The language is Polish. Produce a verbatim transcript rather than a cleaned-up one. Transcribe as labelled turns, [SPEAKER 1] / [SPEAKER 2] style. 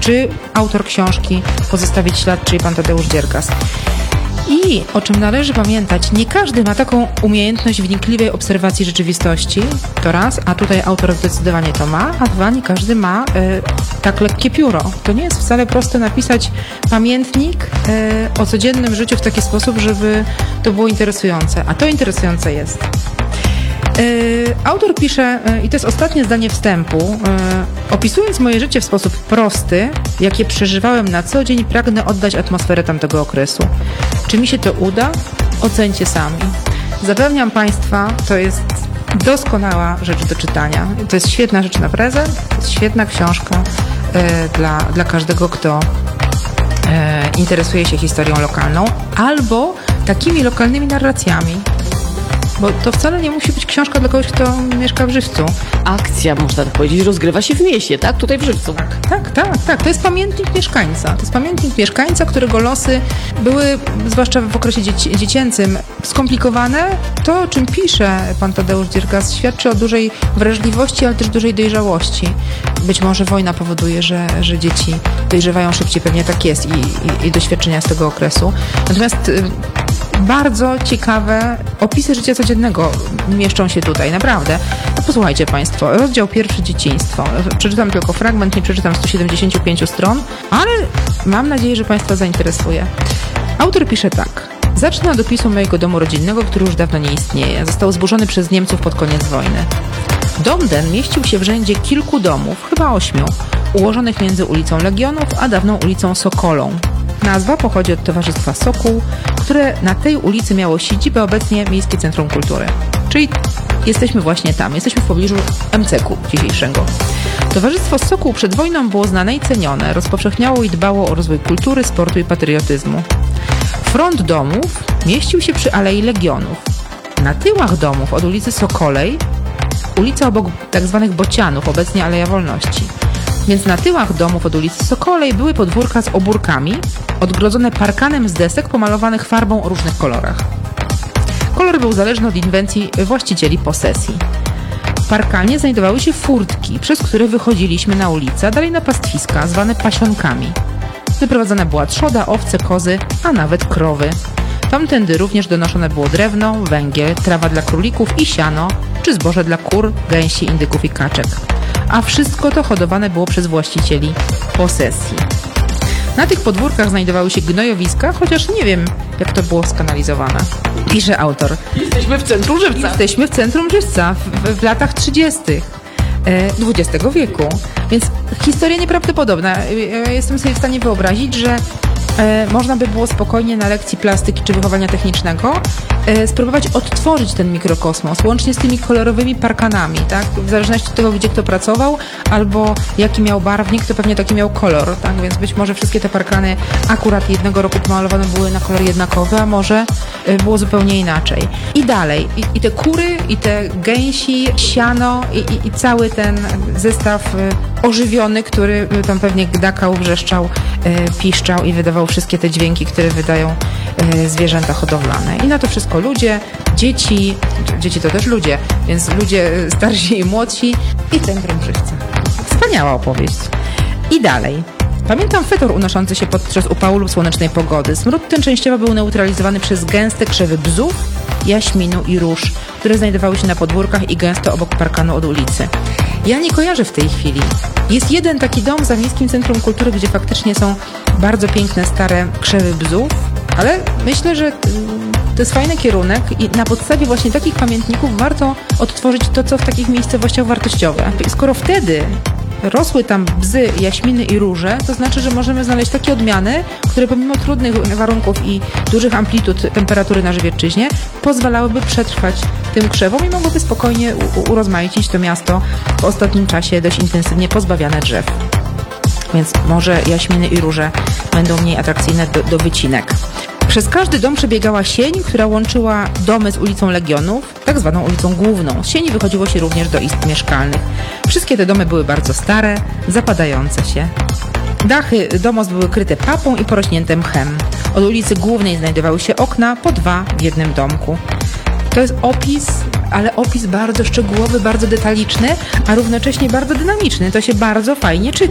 [SPEAKER 1] czy autor książki pozostawić ślad, czyli pan Tadeusz Dziergas. I o czym należy pamiętać, nie każdy ma taką umiejętność wnikliwej obserwacji rzeczywistości, to raz, a tutaj autor zdecydowanie to ma, a dwa, nie każdy ma y, tak lekkie pióro. To nie jest wcale proste napisać pamiętnik y, o codziennym życiu w taki sposób, żeby to było interesujące, a to interesujące jest. Yy, autor pisze, yy, i to jest ostatnie zdanie wstępu, yy, opisując moje życie w sposób prosty, jakie przeżywałem na co dzień, pragnę oddać atmosferę tamtego okresu. Czy mi się to uda? Ocencie sami. Zapewniam Państwa, to jest doskonała rzecz do czytania. To jest świetna rzecz na prezent, to jest świetna książka yy, dla, dla każdego, kto yy, interesuje się historią lokalną albo takimi lokalnymi narracjami. Bo to wcale nie musi być książka dla kogoś, kto mieszka w Żywcu.
[SPEAKER 2] Akcja, można tak powiedzieć, rozgrywa się w mieście, tak? Tutaj w Żywcu.
[SPEAKER 1] Tak, tak, tak, tak. To jest pamiętnik mieszkańca. To jest pamiętnik mieszkańca, którego losy były, zwłaszcza w okresie dzieci- dziecięcym, skomplikowane. To, o czym pisze pan Tadeusz Dziergas, świadczy o dużej wrażliwości, ale też dużej dojrzałości. Być może wojna powoduje, że, że dzieci dojrzewają szybciej, pewnie tak jest i, i, i doświadczenia z tego okresu. Natomiast bardzo ciekawe opisy życia codziennego mieszczą się tutaj, naprawdę. No posłuchajcie Państwo, rozdział pierwszy, dzieciństwo. Przeczytam tylko fragment, nie przeczytam stu siedemdziesięciu pięciu stron, ale mam nadzieję, że Państwa zainteresuje. Autor pisze tak. Zacznę od opisu mojego domu rodzinnego, który już dawno nie istnieje. Został zburzony przez Niemców pod koniec wojny. Dom ten mieścił się w rzędzie kilku domów, chyba ośmiu, ułożonych między ulicą Legionów a dawną ulicą Sokolą. Nazwa pochodzi od Towarzystwa Sokół, które na tej ulicy miało siedzibę, obecnie Miejskie Centrum Kultury. Czyli jesteśmy właśnie tam, jesteśmy w pobliżu em ce ku dzisiejszego. Towarzystwo Sokół przed wojną było znane i cenione, rozpowszechniało i dbało o rozwój kultury, sportu i patriotyzmu. Front domów mieścił się przy Alei Legionów. Na tyłach domów od ulicy Sokolej ulica obok tzw. Bocianów, obecnie Aleja Wolności. Więc na tyłach domów od ulicy Sokolej były podwórka z obórkami, odgrodzone parkanem z desek pomalowanych farbą o różnych kolorach. Kolor był zależny od inwencji właścicieli posesji. W parkanie znajdowały się furtki, przez które wychodziliśmy na ulicę, a dalej na pastwiska, zwane pasionkami. Wyprowadzana była trzoda, owce, kozy, a nawet krowy. Tamtędy również donoszone było drewno, węgiel, trawa dla królików i siano, czy zboże dla kur, gęsi, indyków i kaczek. A wszystko to hodowane było przez właścicieli posesji. Na tych podwórkach znajdowały się gnojowiska, chociaż nie wiem, jak to było skanalizowane. Pisze autor.
[SPEAKER 2] Jesteśmy w centrum Żywca.
[SPEAKER 1] Jesteśmy w centrum Żywca w, w, w latach trzydziestych dwudziestego wieku. Więc historia nieprawdopodobna. Ja jestem sobie w stanie wyobrazić, że e, można by było spokojnie na lekcji plastyki czy wychowania technicznego e, spróbować odtworzyć ten mikrokosmos, łącznie z tymi kolorowymi parkanami, tak? W zależności od tego, gdzie kto pracował, albo jaki miał barwnik, to pewnie taki miał kolor, tak? Więc być może wszystkie te parkany akurat jednego roku pomalowane były na kolor jednakowy, a może e, było zupełnie inaczej. I dalej. I, i te kury, i te gęsi, siano, i, i, i cały ten zestaw e, ożywiony, który tam pewnie gdakał, wrzeszczał, e, piszczał i wydawał wszystkie te dźwięki, które wydają e, zwierzęta hodowlane. I na to wszystko ludzie, dzieci, dzieci to też ludzie, więc ludzie starsi i młodsi i centrum Żywca. Wspaniała opowieść. I dalej. Pamiętam fetor unoszący się podczas upału lub słonecznej pogody. Smród ten częściowo był neutralizowany przez gęste krzewy bzów, jaśminu i róż, które znajdowały się na podwórkach i gęsto obok parkanu od ulicy. Ja nie kojarzę w tej chwili. Jest jeden taki dom za Miejskim Centrum Kultury, gdzie faktycznie są bardzo piękne, stare krzewy bzów, ale myślę, że to jest fajny kierunek i na podstawie właśnie takich pamiętników warto odtworzyć to, co w takich miejscowościach wartościowe. I skoro wtedy rosły tam bzy, jaśminy i róże, to znaczy, że możemy znaleźć takie odmiany, które pomimo trudnych warunków i dużych amplitud temperatury na Żywiecczyźnie pozwalałyby przetrwać tym krzewom i mogłyby spokojnie u- urozmaicić to miasto w ostatnim czasie dość intensywnie pozbawiane drzew. Więc może jaśminy i róże będą mniej atrakcyjne do, do wycinek. Przez każdy dom przebiegała sień, która łączyła domy z ulicą Legionów, tak zwaną ulicą Główną. Z sieni wychodziło się również do izb mieszkalnych. Wszystkie te domy były bardzo stare, zapadające się. Dachy domostw były kryte papą i porośnięte mchem. Od ulicy Głównej znajdowały się okna, po dwa w jednym domku. To jest opis, ale opis bardzo szczegółowy, bardzo detaliczny, a równocześnie bardzo dynamiczny. To się bardzo fajnie czyta.